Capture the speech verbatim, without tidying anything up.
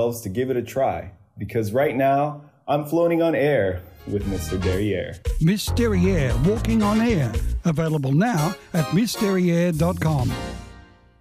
yourselves to give it a try, because right now I'm floating on air with Mister Derriere. Miss Derriere, Walking on Air. Available now at miss derriere dot com.